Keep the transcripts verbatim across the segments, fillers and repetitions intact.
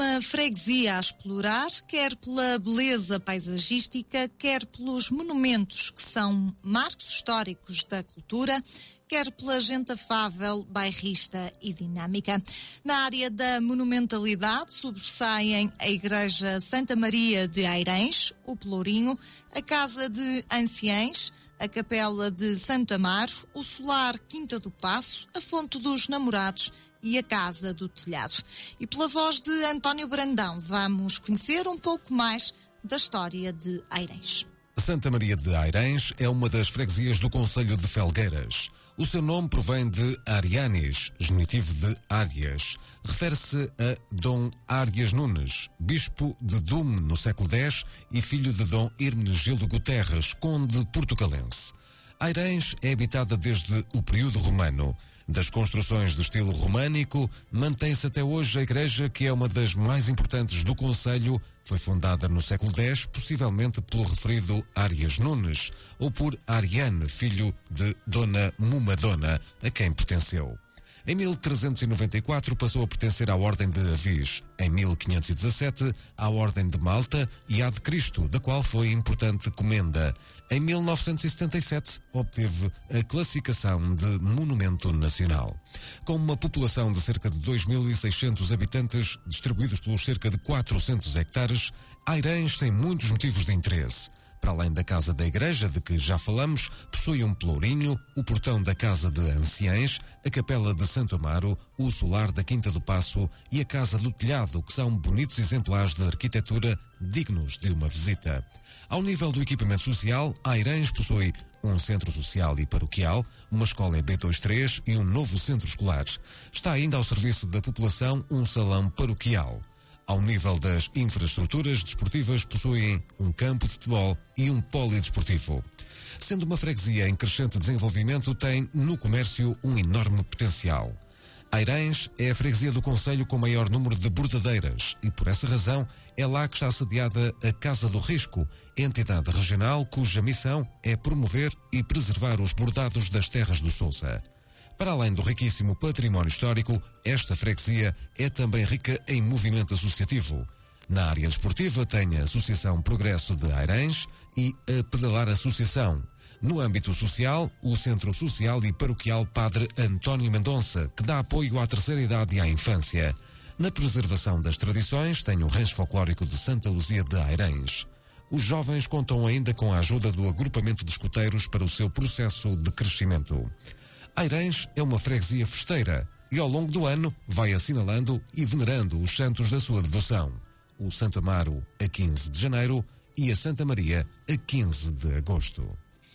uma freguesia a explorar, quer pela beleza paisagística, quer pelos monumentos que são marcos históricos da cultura, quer pela gente afável, bairrista e dinâmica. Na área da monumentalidade sobressaem a Igreja Santa Maria de Airens, o Pelourinho, a Casa de Anciães, a Capela de Santo Amaro, o Solar Quinta do Paço, a Fonte dos Namorados e a Casa do Telhado. E pela voz de António Brandão, vamos conhecer um pouco mais da história de Airens. Santa Maria de Airens é uma das freguesias do concelho de Felgueiras. O seu nome provém de Arianes, genitivo de Árias. Refere-se a Dom Árias Nunes, bispo de Dume no século dez e filho de Dom Hermenegildo Guterres, conde portucalense. Airens é habitada desde o período romano. Das construções de estilo românico, mantém-se até hoje a igreja, que é uma das mais importantes do concelho. Foi fundada no século dez, possivelmente pelo referido Árias Nunes, ou por Ariane, filho de Dona Mumadona, a quem pertenceu. Em mil trezentos e noventa e quatro passou a pertencer à Ordem de Avis, em mil quinhentos e dezassete à Ordem de Malta e à de Cristo, da qual foi importante comenda. Em mil novecentos e setenta e sete obteve a classificação de Monumento Nacional. Com uma população de cerca de dois mil e seiscentos habitantes, distribuídos pelos cerca de quatrocentos hectares, Airens tem muitos motivos de interesse. Para além da Casa da Igreja, de que já falamos, possui um pelourinho, o portão da Casa de Anciães, a Capela de Santo Amaro, o Solar da Quinta do Paço e a Casa do Telhado, que são bonitos exemplares de arquitetura dignos de uma visita. Ao nível do equipamento social, Airens possui um centro social e paroquial, uma escola E B vinte e três e um novo centro escolar. Está ainda ao serviço da população um salão paroquial. Ao nível das infraestruturas desportivas, possuem um campo de futebol e um polidesportivo. Sendo uma freguesia em crescente desenvolvimento, tem no comércio um enorme potencial. Airens é a freguesia do concelho com maior número de bordadeiras e, por essa razão, é lá que está assediada a Casa do Risco, entidade regional cuja missão é promover e preservar os bordados das terras do Sousa. Para além do riquíssimo património histórico, esta freguesia é também rica em movimento associativo. Na área desportiva tem a Associação Progresso de Airens e a Pedalar Associação. No âmbito social, o Centro Social e Paroquial Padre António Mendonça, que dá apoio à terceira idade e à infância. Na preservação das tradições, tem o Rancho Folclórico de Santa Luzia de Airens. Os jovens contam ainda com a ajuda do agrupamento de escuteiros para o seu processo de crescimento. Airens é uma freguesia festeira e ao longo do ano vai assinalando e venerando os santos da sua devoção. O Santo Amaro a quinze de janeiro e a Santa Maria a quinze de agosto.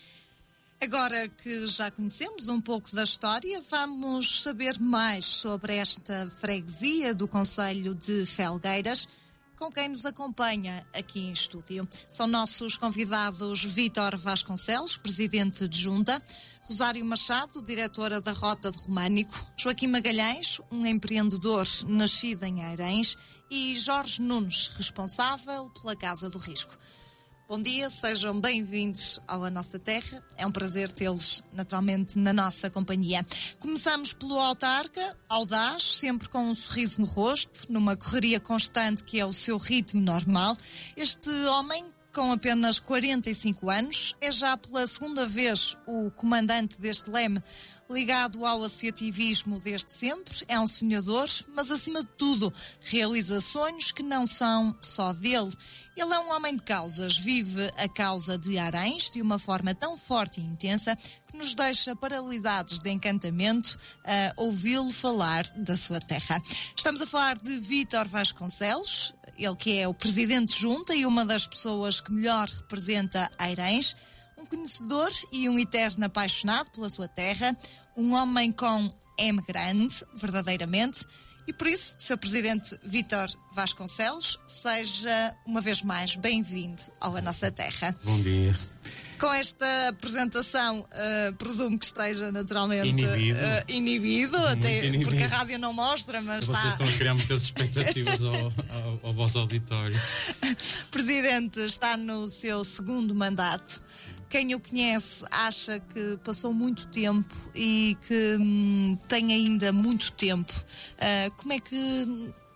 Agora que já conhecemos um pouco da história, vamos saber mais sobre esta freguesia do concelho de Felgueiras, com quem nos acompanha aqui em estúdio. São nossos convidados Vítor Vasconcelos, presidente de Junta, Rosário Machado, diretora da Rota de Românico, Joaquim Magalhães, um empreendedor nascido em Airens, e Jorge Nunes, responsável pela Casa do Risco. Bom dia, sejam bem-vindos à nossa terra. É um prazer tê-los, naturalmente, na nossa companhia. Começamos pelo autarca, audaz, sempre com um sorriso no rosto, numa correria constante que é o seu ritmo normal. Este homem, com apenas quarenta e cinco anos, é já pela segunda vez o comandante deste leme, ligado ao associativismo desde sempre. É um sonhador, mas acima de tudo realiza sonhos que não são só dele. Ele é um homem de causas, vive a causa de Airens de uma forma tão forte e intensa que nos deixa paralisados de encantamento a ouvi-lo falar da sua terra. Estamos a falar de Vítor Vasconcelos, ele que é o presidente de Junta e uma das pessoas que melhor representa Airens, um conhecedor e um eterno apaixonado pela sua terra, um homem com M grande, verdadeiramente. E por isso, senhor Presidente Vítor Vasconcelos, seja uma vez mais bem-vindo à nossa terra. Bom dia. Com esta apresentação, uh, presumo que esteja naturalmente inibido, uh, inibido até inibido. Porque a rádio não mostra, mas Vocês está... estão a criar muitas expectativas ao, ao, ao vosso auditório. Presidente, está no seu segundo mandato. Quem o conhece acha que passou muito tempo e que hum, tem ainda muito tempo. Uh, como é que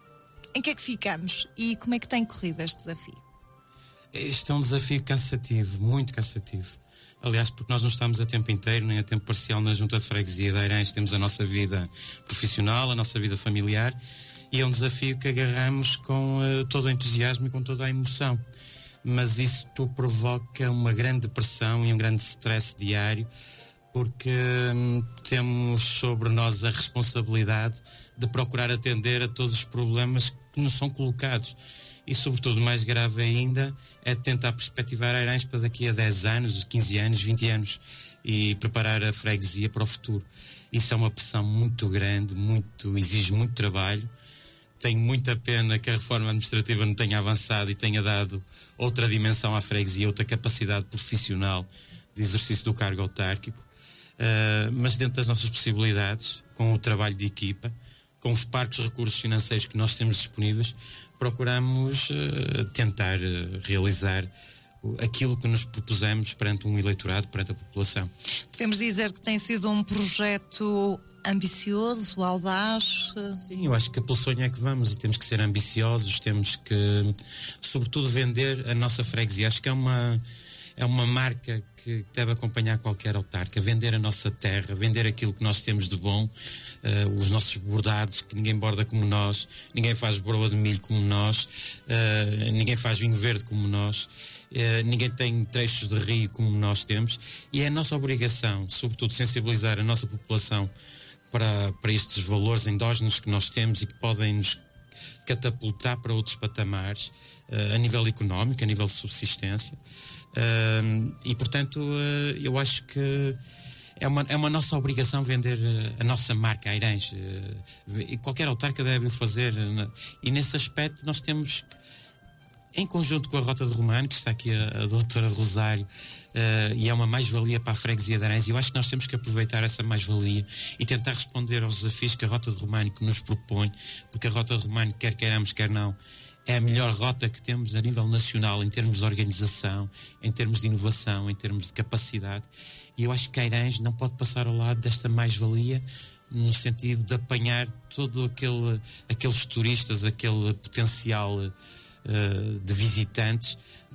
em que é que ficamos e como é que tem corrido este desafio? Este é um desafio cansativo, muito cansativo. Aliás, porque nós não estamos a tempo inteiro, nem a tempo parcial na Junta de Freguesia de Airães. Temos a nossa vida profissional, a nossa vida familiar, e é um desafio que agarramos com uh, todo o entusiasmo e com toda a emoção. Mas isto provoca uma grande pressão e um grande stress diário, porque hum, temos sobre nós a responsabilidade de procurar atender a todos os problemas que nos são colocados. E, sobretudo, mais grave ainda, é tentar perspectivar Airães para daqui a dez anos, quinze anos, vinte anos, e preparar a freguesia para o futuro. Isso é uma pressão muito grande, muito, exige muito trabalho. Tenho muita pena que a reforma administrativa não tenha avançado e tenha dado outra dimensão à freguesia, outra capacidade profissional de exercício do cargo autárquico. Uh, mas dentro das nossas possibilidades, com o trabalho de equipa, com os parcos recursos financeiros que nós temos disponíveis, procuramos uh, tentar uh, realizar aquilo que nos propusemos perante um eleitorado, perante a população. Podemos dizer que tem sido um projeto ambicioso, audaz? Sim, eu acho que pelo sonho é que vamos, e temos que ser ambiciosos, temos que, sobretudo, vender a nossa freguesia. Acho que é uma, é uma marca que deve acompanhar qualquer autarca, vender a nossa terra, vender aquilo que nós temos de bom, uh, os nossos bordados, que ninguém borda como nós, ninguém faz broa de milho como nós, uh, ninguém faz vinho verde como nós. Uh, ninguém tem trechos de rio como nós temos, e é a nossa obrigação, sobretudo, sensibilizar a nossa população para, para estes valores endógenos que nós temos e que podem nos catapultar para outros patamares, uh, a nível económico, a nível de subsistência. Uh, e, portanto, uh, eu acho que é uma, é uma nossa obrigação vender uh, a nossa marca Airães. Uh, e qualquer autarca deve o fazer. Uh, e, nesse aspecto, nós temos, em conjunto com a Rota de Romano, que está aqui a, a doutora Rosário, uh, e é uma mais-valia para a freguesia de Airães, eu acho que nós temos que aproveitar essa mais-valia e tentar responder aos desafios que a Rota de Romano nos propõe, porque a Rota de Romano, quer queiramos, quer não, é a melhor rota que temos a nível nacional, em termos de organização, em termos de inovação, em termos de capacidade, e eu acho que Airães não pode passar ao lado desta mais-valia, no sentido de apanhar todo aquele, aqueles turistas, aquele potencial Uh, de visitantes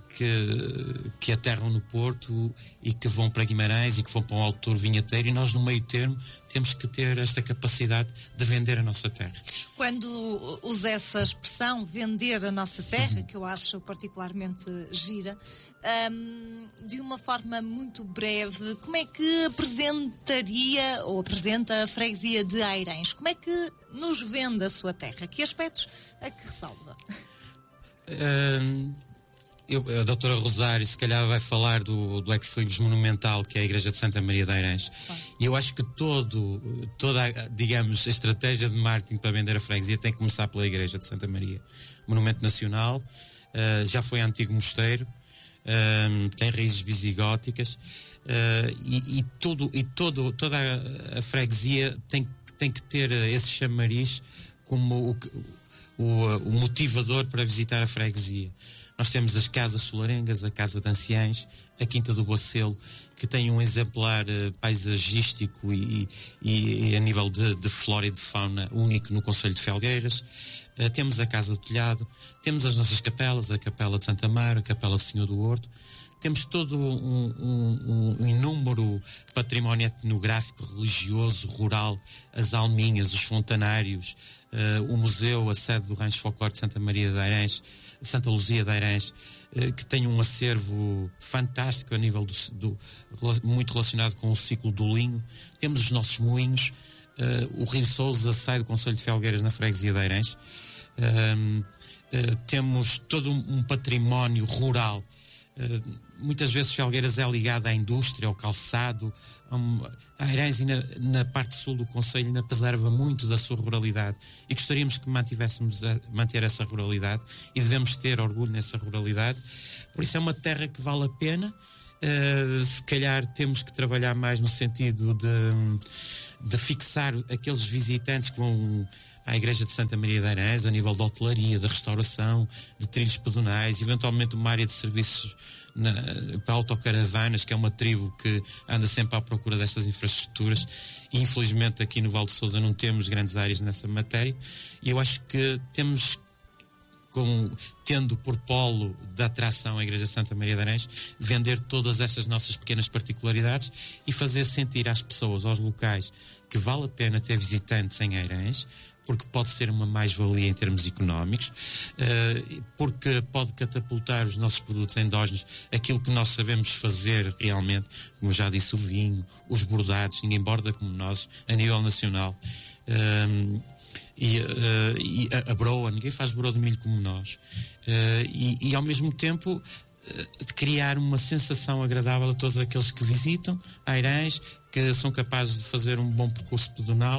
que, que aterram no Porto e que vão para Guimarães e que vão para um autor vinheteiro, e nós, no meio termo, temos que ter esta capacidade de vender a nossa terra. Quando usa essa expressão, vender a nossa terra, Sim. que eu acho particularmente gira, um, de uma forma muito breve, como é que apresentaria ou apresenta a freguesia de Airães? Como é que nos vende a sua terra? Que aspectos a que ressalva? Uh, eu, a doutora Rosário se calhar vai falar do, do ex-libris monumental, que é a Igreja de Santa Maria de Airães, e eu acho que todo, toda a, digamos, a estratégia de marketing para vender a freguesia tem que começar pela Igreja de Santa Maria, monumento nacional, uh, já foi antigo mosteiro, uh, tem raízes visigóticas, uh, e, e, tudo, e todo, toda a, a freguesia tem, tem que ter esse chamariz como o que O, o motivador para visitar a freguesia. Nós temos as casas solarengas, a Casa de Anciães, a Quinta do Bacelo, que tem um exemplar uh, paisagístico e, e, e a nível de, de flora e de fauna único no concelho de Felgueiras. Uh, temos a Casa do Telhado, temos as nossas capelas, a Capela de Santa Mara, a Capela do Senhor do Horto. Temos todo um, um, um inúmero património etnográfico, religioso, rural, as alminhas, os fontanários, uh, o museu, a sede do Rancho Folclore de Santa Maria de Airães, Santa Luzia de Airães, uh, que tem um acervo fantástico a nível do, do, muito relacionado com o ciclo do linho. Temos os nossos moinhos, uh, o Rio Sousa sai do concelho de Felgueiras, na freguesia de Airães. Uh, uh, temos todo um, um património rural. Uh, muitas vezes Felgueiras é ligada à indústria, ao calçado. Um, a Airães, na, na parte sul do concelho, ainda preserva muito da sua ruralidade, e gostaríamos que mantivéssemos a manter essa ruralidade, e devemos ter orgulho nessa ruralidade. Por isso é uma terra que vale a pena. Uh, se calhar temos que trabalhar mais no sentido de, de fixar aqueles visitantes que vão à Igreja de Santa Maria de Airães, a nível de hotelaria, de restauração, de trilhos pedonais, eventualmente uma área de serviços na, para autocaravanas, que é uma tribo que anda sempre à procura destas infraestruturas, e infelizmente aqui no Val de Sousa não temos grandes áreas nessa matéria, e eu acho que temos com, tendo por polo da atração a Igreja de Santa Maria de Airães, vender todas estas nossas pequenas particularidades e fazer sentir às pessoas, aos locais, que vale a pena ter visitantes em Airães, porque pode ser uma mais-valia em termos económicos, uh, porque pode catapultar os nossos produtos endógenos, aquilo que nós sabemos fazer realmente, como eu já disse, o vinho, os bordados, ninguém borda como nós, a nível nacional, uh, e, uh, e a, a broa, ninguém faz broa de milho como nós, uh, e, e ao mesmo tempo uh, de criar uma sensação agradável a todos aqueles que visitam Airães, que são capazes de fazer um bom percurso pedonal,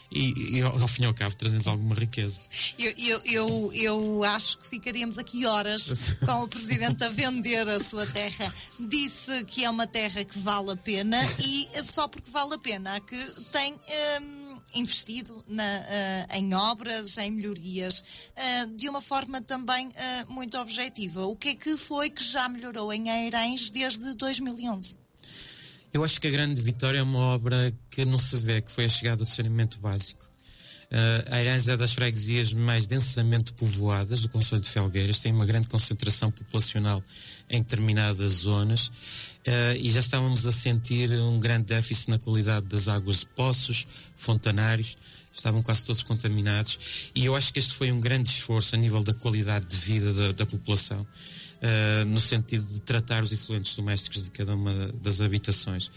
E, e ao fim e ao cabo trazemos alguma riqueza. Eu, eu, eu, eu acho que ficaríamos aqui horas com o Presidente a vender a sua terra. Disse que é uma terra que vale a pena, e só porque vale a pena que tem um, investido na, uh, em obras, em melhorias, uh, de uma forma também uh, muito objetiva. O que é que foi que já melhorou em Airães desde dois mil e onze? Eu acho que a grande vitória é uma obra que não se vê, que foi a chegada do saneamento básico. Uh, Airães é das freguesias mais densamente povoadas do concelho de Felgueiras, tem uma grande concentração populacional em determinadas zonas, uh, e já estávamos a sentir um grande déficit na qualidade das águas de poços, fontanários, estavam quase todos contaminados, e eu acho que este foi um grande esforço a nível da qualidade de vida da, da população. Uh, no sentido de tratar os efluentes domésticos de cada uma das habitações.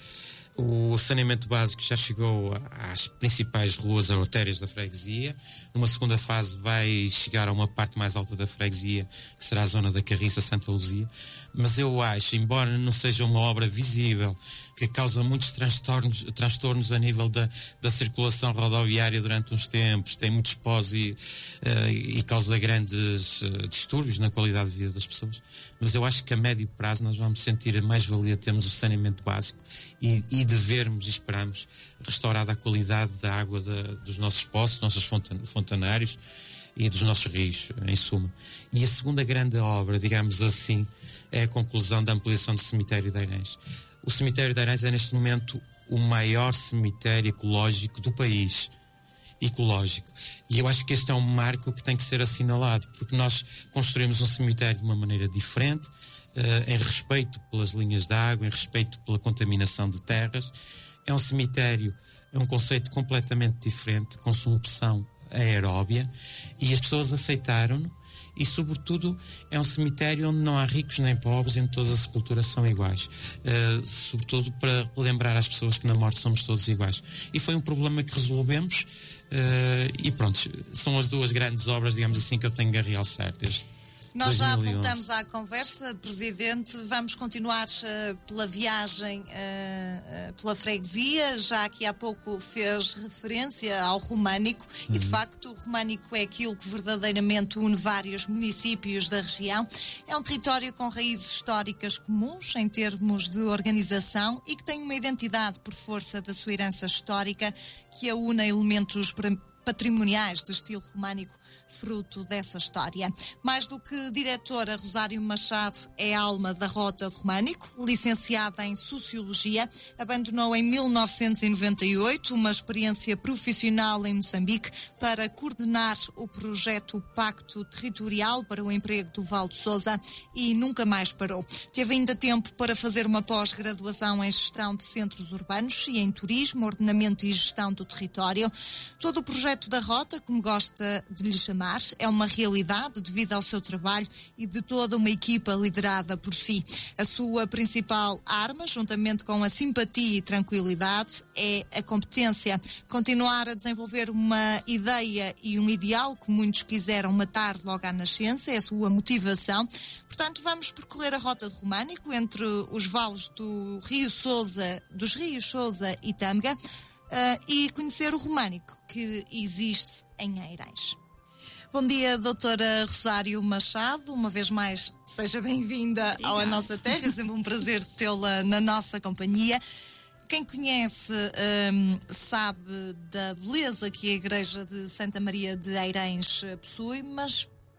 O saneamento básico já chegou às principais ruas, artérias da freguesia. Numa segunda fase vai chegar a uma parte mais alta da freguesia, que será a zona da Carriça, Santa Luzia. Mas eu acho, embora não seja uma obra visível, que causa muitos transtornos, transtornos a nível da, da circulação rodoviária durante uns tempos, tem muitos pós e, uh, e causa grandes uh, distúrbios na qualidade de vida das pessoas. Mas eu acho que a médio prazo nós vamos sentir a mais-valia de termos o saneamento básico e, e de vermos e esperarmos restaurada a qualidade da água da, dos nossos poços, dos nossos fontanários e dos nossos rios, em suma. E a segunda grande obra, digamos assim, é a conclusão da ampliação do cemitério de Airães. O cemitério de Airães é neste momento o maior cemitério ecológico do país. Ecológico. E eu acho que este é um marco que tem que ser assinalado, porque nós construímos um cemitério de uma maneira diferente, uh, em respeito pelas linhas de água, em respeito pela contaminação de terras. É um cemitério, é um conceito completamente diferente, com solução aeróbia, e as pessoas aceitaram-no. E, sobretudo, é um cemitério onde não há ricos nem pobres, onde todas as sepulturas são iguais. Uh, sobretudo para lembrar às pessoas que na morte somos todos iguais. E foi um problema que resolvemos, uh, e pronto, são as duas grandes obras, digamos assim, que eu tenho a realçar desde Nós já dois mil e onze. voltamos à conversa, Presidente. Vamos continuar uh, pela viagem uh, uh, pela freguesia. Já aqui há pouco fez referência ao românico, uhum. E de facto o românico é aquilo que verdadeiramente une vários municípios da região. É um território com raízes históricas comuns em termos de organização e que tem uma identidade por força da sua herança histórica, que a une a elementos patrimoniais de estilo românico, fruto dessa história. Mais do que diretora, Rosário Machado é a alma da Rota Românico, licenciada em Sociologia, abandonou em mil novecentos e noventa e oito uma experiência profissional em Moçambique para coordenar o projeto Pacto Territorial para o Emprego do Val de Sousa e nunca mais parou. Teve ainda tempo para fazer uma pós-graduação em Gestão de Centros Urbanos e em Turismo, Ordenamento e Gestão do Território. Todo o projeto da Rota, como gosta de lhe chamar, é uma realidade devido ao seu trabalho e de toda uma equipa liderada por si. A sua principal arma, juntamente com a simpatia e tranquilidade, é a competência. Continuar a desenvolver uma ideia e um ideal que muitos quiseram matar logo à nascença, é a sua motivação. Portanto, vamos percorrer a Rota de Românico entre os vales do Rio Sousa, dos rios Sousa e Tâmega, Uh, e conhecer o românico que existe em Airães. Bom dia, doutora Rosário Machado. Uma vez mais, seja bem-vinda à nossa terra. É sempre um prazer tê-la na nossa companhia. Quem conhece um, sabe da beleza que a Igreja de Santa Maria de Airães possui, mas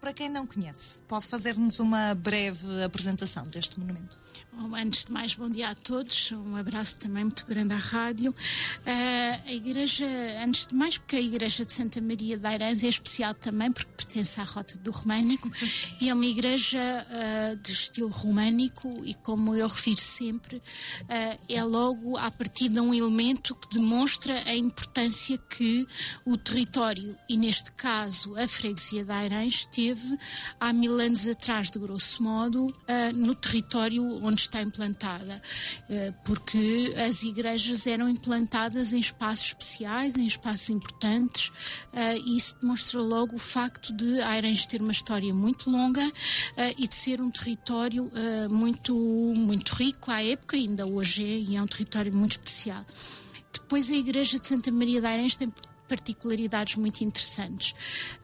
para quem não conhece, pode fazer-nos uma breve apresentação deste monumento? Bom, antes de mais, bom dia a todos, um abraço também muito grande à rádio. Uh, a igreja, antes de mais, porque a igreja de Santa Maria de Airães é especial também, porque pertence à Rota do Românico, e é uma igreja uh, de estilo românico, e como eu refiro sempre, uh, é logo a partir de um elemento que demonstra a importância que o território, e neste caso a freguesia de Airães, teve há mil anos atrás, de grosso modo, uh, no território onde está implantada, porque as igrejas eram implantadas em espaços especiais, em espaços importantes, e isso demonstra logo o facto de Airães ter uma história muito longa e de ser um território muito, muito rico à época, ainda hoje é, e é um território muito especial. Depois a igreja de Santa Maria de Airães tem particularidades muito interessantes.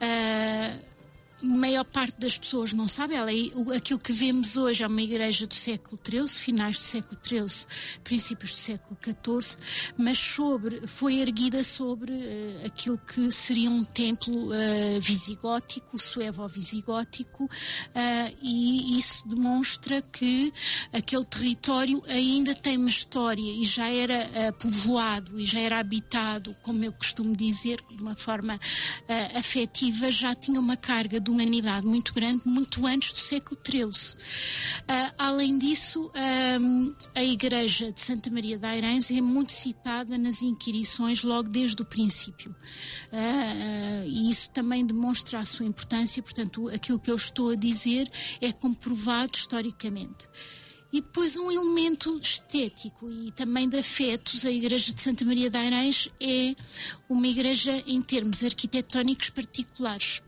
A maior parte das pessoas não sabe, ela é, aquilo que vemos hoje é uma igreja do século treze, finais do século treze, princípios do século catorze, mas sobre, foi erguida sobre uh, aquilo que seria um templo uh, visigótico, suevo-visigótico, uh, e isso demonstra que aquele território ainda tem uma história e já era uh, povoado e já era habitado, como eu costumo dizer, de uma forma uh, afetiva, já tinha uma carga de humanidade muito grande, muito antes do século treze. Uh, além disso, um, a igreja de Santa Maria de Airães é muito citada nas inquirições logo desde o princípio. Uh, uh, e isso também demonstra a sua importância, portanto, aquilo que eu estou a dizer é comprovado historicamente. E depois um elemento estético e também de afetos, a igreja de Santa Maria de Airães é uma igreja em termos arquitetónicos particulares.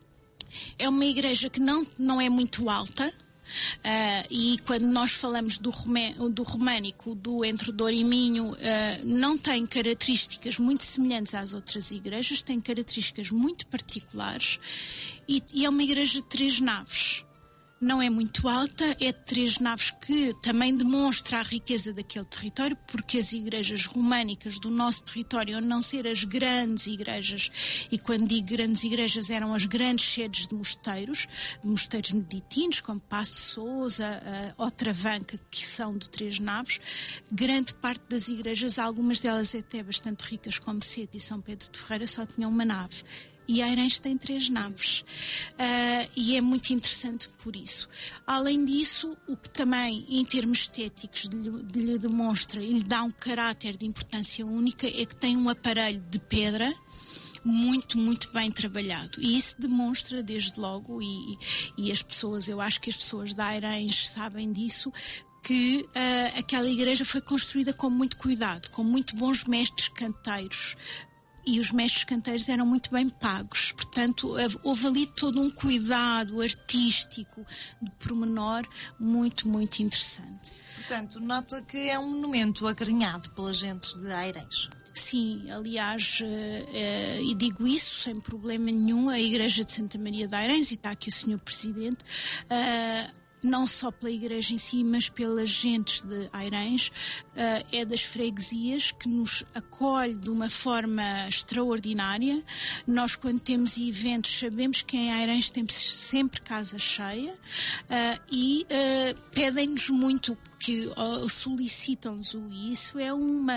É uma igreja que não, não é muito alta, uh, e quando nós falamos do, romé, do românico, do Entre Douro e Minho, uh, não tem características muito semelhantes às outras igrejas, tem características muito particulares, e, e é uma igreja de três naves. Não é muito alta, é de três naves, que também demonstra a riqueza daquele território, porque as igrejas românicas do nosso território, a não ser as grandes igrejas, e quando digo grandes igrejas, eram as grandes sedes de mosteiros, de mosteiros beneditinos, como Paço de Sousa, ou Travanca, que são de três naves. Grande parte das igrejas, algumas delas até bastante ricas, como Sete e São Pedro de Ferreira, só tinham uma nave. E Airães tem três naves, uh, e é muito interessante por isso. Além disso, o que também, em termos estéticos, lhe, lhe demonstra e lhe dá um caráter de importância única, é que tem um aparelho de pedra muito, muito bem trabalhado. E isso demonstra, desde logo, e, e as pessoas, eu acho que as pessoas de Airães sabem disso, que uh, aquela igreja foi construída com muito cuidado, com muito bons mestres canteiros. E os mestres canteiros eram muito bem pagos, portanto houve ali todo um cuidado artístico de pormenor muito, muito interessante. Portanto, nota que é um monumento acarinhado pelas gentes de Airães. Sim, aliás, uh, uh, e digo isso sem problema nenhum, a igreja de Santa Maria de Airães, e está aqui o senhor Presidente, uh, não só pela igreja em si, mas pelas gentes de Airães, uh, é das freguesias que nos acolhe de uma forma extraordinária. Nós, quando temos eventos, sabemos que em Airães temos sempre casa cheia, uh, e uh, pedem-nos muito, que uh, solicitam-nos isso, é uma,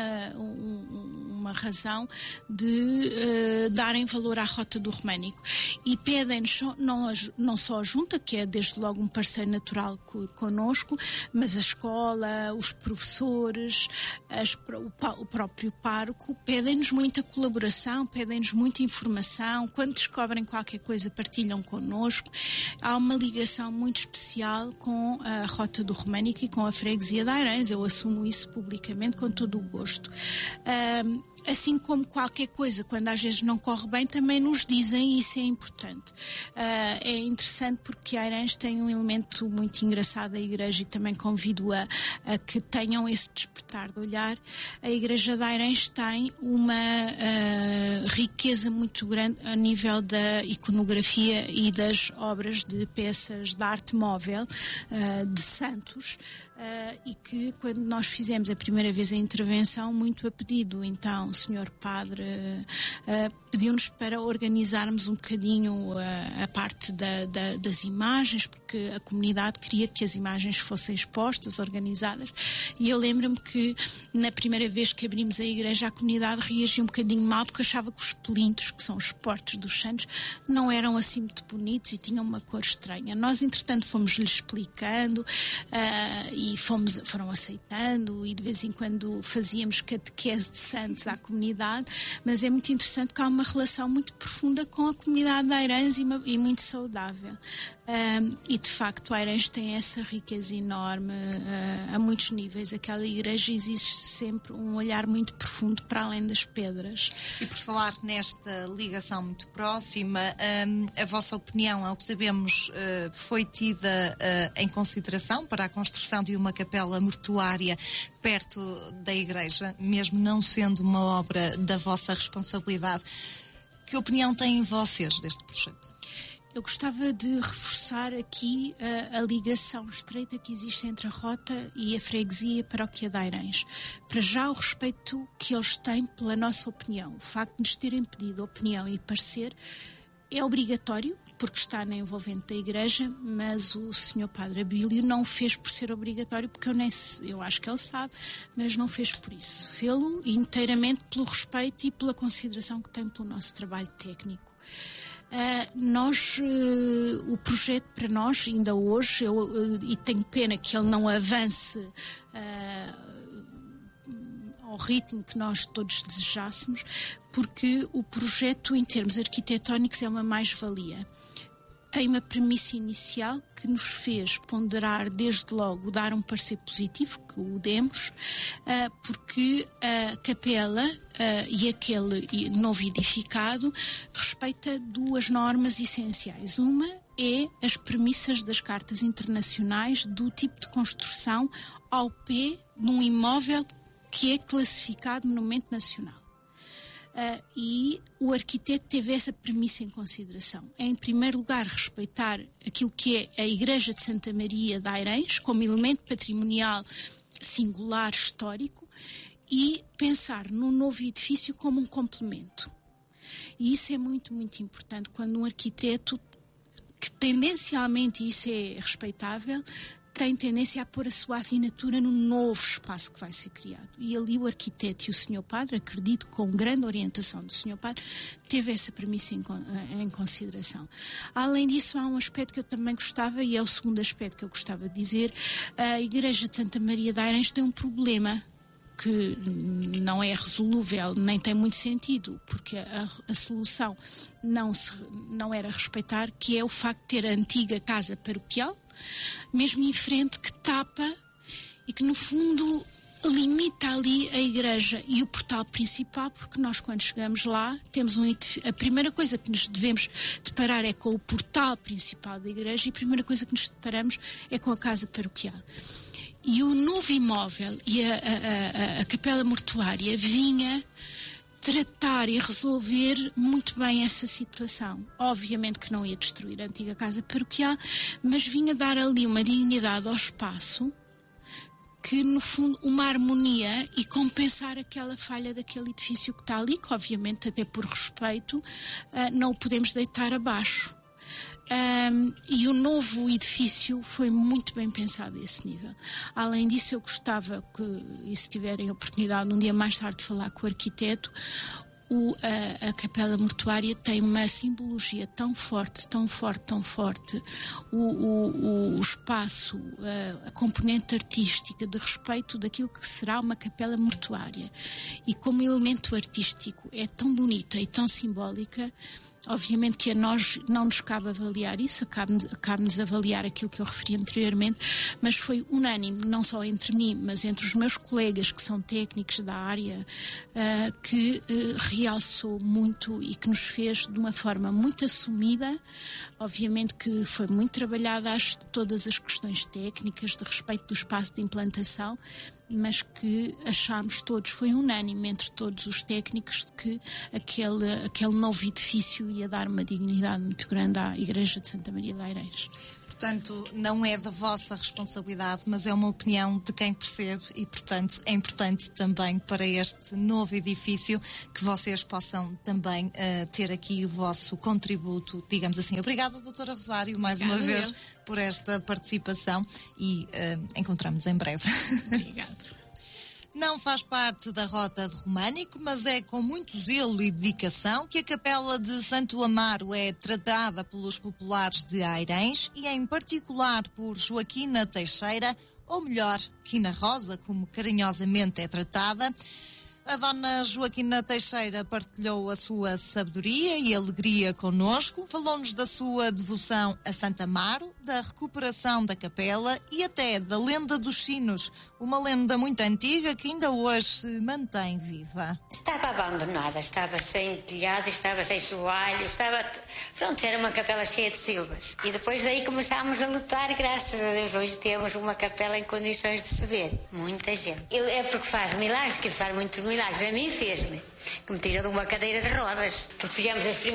um, uma razão de uh, darem valor à Rota do Românico. E pedem-nos não, não só a Junta, que é desde logo um parceiro natural connosco, mas a escola, os professores, as, o, o próprio pároco, pedem-nos muita colaboração, pedem-nos muita informação. Quando descobrem qualquer coisa, partilham connosco. Há uma ligação muito especial com a Rota do Românico e com a freguesia de Airães. Eu assumo isso publicamente com todo o gosto. Um, Assim como qualquer coisa, quando às vezes não corre bem, também nos dizem, e isso é importante. Uh, é interessante porque Airães tem um elemento muito engraçado, a igreja, e também convido a, a que tenham esse despertar de olhar. A igreja de Airães tem uma uh, riqueza muito grande a nível da iconografia e das obras de peças de arte móvel, uh, de santos, uh, e que quando nós fizemos a primeira vez a intervenção, muito a pedido, então senhor Padre uh, pediu-nos para organizarmos um bocadinho uh, a parte da, da, das imagens, porque a comunidade queria que as imagens fossem expostas, organizadas, e eu lembro-me que na primeira vez que abrimos a igreja a comunidade reagiu um bocadinho mal, porque achava que os pelintos, que são os portos dos santos, não eram assim muito bonitos e tinham uma cor estranha. Nós, entretanto, fomos-lhes explicando uh, e fomos, foram aceitando, e de vez em quando fazíamos catequese de santos à comunidade, mas é muito interessante porque há uma relação muito profunda com a comunidade de Eiranhos e, e muito saudável. Um, e de facto Eiranhos tem essa riqueza enorme uh, a muitos níveis. Aquela igreja existe sempre um olhar muito profundo para além das pedras. E por falar nesta ligação muito próxima, um, a vossa opinião, ao que sabemos, uh, foi tida uh, em consideração para a construção de uma capela mortuária perto da igreja, mesmo não sendo uma obra da vossa responsabilidade. Que opinião têm vocês deste projeto? Eu gostava de reforçar aqui a, a ligação estreita que existe entre a Rota e a freguesia paróquia de Eiranhos. Para já, o respeito que eles têm pela nossa opinião. O facto de nos terem pedido opinião e parecer é obrigatório, porque está na envolvente da igreja, mas o senhor Padre Abílio não o fez por ser obrigatório, porque eu, nem, eu acho que ele sabe, mas não fez por isso. Fê-lo inteiramente pelo respeito e pela consideração que tem pelo nosso trabalho técnico. Uh, nós, uh, o projeto para nós, ainda hoje, eu, uh, e tenho pena que ele não avance uh, ao ritmo que nós todos desejássemos, porque o projeto, em termos arquitetónicos, é uma mais-valia. Tem uma premissa inicial que nos fez ponderar desde logo, dar um parecer positivo, que o demos, porque a capela e aquele novo edificado respeita duas normas essenciais. Uma é as premissas das cartas internacionais do tipo de construção ao pé de um imóvel que é classificado monumento nacional. Uh, e o arquiteto teve essa premissa em consideração. Em primeiro lugar, respeitar aquilo que é a Igreja de Santa Maria de Eiranhos como elemento patrimonial singular, histórico, e pensar no novo edifício como um complemento. E isso é muito, muito importante quando um arquiteto, que tendencialmente isso é respeitável, tem tendência a pôr a sua assinatura no novo espaço que vai ser criado. E ali o arquiteto e o senhor Padre, acredito com grande orientação do senhor Padre, teve essa premissa em, em consideração. Além disso, há um aspecto que eu também gostava, e é o segundo aspecto que eu gostava de dizer. A Igreja de Santa Maria de Eiranhos tem um problema que não é resolúvel, nem tem muito sentido, porque a, a solução não, se, não era respeitar, que é o facto de ter a antiga casa paroquial, mesmo em frente, que tapa e que no fundo limita ali a igreja e o portal principal, porque nós quando chegamos lá temos um, a primeira coisa que nos devemos deparar é com o portal principal da igreja, e a primeira coisa que nos deparamos é com a casa paroquial. E o novo imóvel e a, a, a, a capela mortuária vinha tratar e resolver muito bem essa situação. Obviamente que não ia destruir a antiga casa paroquial, mas vinha dar ali uma dignidade ao espaço, que no fundo uma harmonia, e compensar aquela falha daquele edifício que está ali, que obviamente até por respeito não o podemos deitar abaixo. Um, e o novo edifício foi muito bem pensado a esse nível. Além disso, eu gostava que, e se tiverem a oportunidade um dia mais tarde de falar com o arquiteto, o, a, a capela mortuária tem uma simbologia tão forte, tão forte, tão forte. O, o, o espaço, a, a componente artística de respeito daquilo que será uma capela mortuária. E como elemento artístico é tão bonita e tão simbólica. Obviamente que a nós não nos cabe avaliar isso, cabe-nos, cabe-nos avaliar aquilo que eu referi anteriormente, mas foi unânime, não só entre mim, mas entre os meus colegas que são técnicos da área, uh, que uh, realçou muito e que nos fez de uma forma muito assumida. Obviamente que foi muito trabalhada, acho, todas as questões técnicas de respeito do espaço de implantação, mas que achámos todos, foi unânime entre todos os técnicos, de que aquele, aquele novo edifício ia dar uma dignidade muito grande à Igreja de Santa Maria de Airães. Portanto, não é da vossa responsabilidade, mas é uma opinião de quem percebe e, portanto, é importante também para este novo edifício que vocês possam também uh, ter aqui o vosso contributo, digamos assim. Obrigada, doutora Rosário, mais Obrigada uma vez eu. por esta participação e uh, encontramos em breve. Obrigada. Não faz parte da rota de Românico, mas é com muito zelo e dedicação que a Capela de Santo Amaro é tratada pelos populares de Airães e em particular por Joaquina Teixeira, ou melhor, Quina Rosa, como carinhosamente é tratada. A dona Joaquina Teixeira partilhou a sua sabedoria e alegria connosco, falou-nos da sua devoção a Santo Amaro, da recuperação da capela e até da lenda dos sinos, uma lenda muito antiga que ainda hoje se mantém viva. Estava abandonada, estava sem telhado, estava sem soalho, estava... Pronto, era uma capela cheia de silvas. E depois daí começámos a lutar, graças a Deus hoje temos uma capela em condições de se ver. Muita gente. Eu, é porque faz milagres, que faz muitos milagres. A mim fez-me, que me tira de uma cadeira de rodas. Porque fizemos as